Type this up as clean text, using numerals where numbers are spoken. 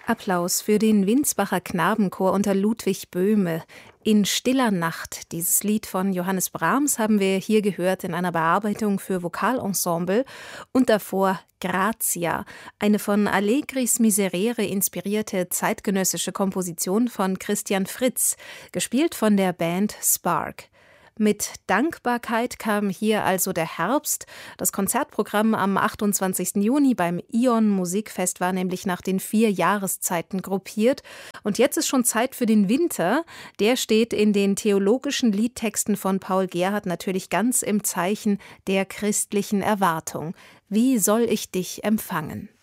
Applaus für den Winsbacher Knabenchor unter Ludwig Böhme. In stiller Nacht, dieses Lied von Johannes Brahms, haben wir hier gehört in einer Bearbeitung für Vokalensemble. Und davor Grazia, eine von Allegris Miserere inspirierte zeitgenössische Komposition von Christian Fritz, gespielt von der Band Spark. Mit Dankbarkeit kam hier also der Herbst. Das Konzertprogramm am 28. Juni beim Ion Musikfest war nämlich nach den 4 Jahreszeiten gruppiert. Und jetzt ist schon Zeit für den Winter. Der steht in den theologischen Liedtexten von Paul Gerhardt natürlich ganz im Zeichen der christlichen Erwartung. Wie soll ich dich empfangen?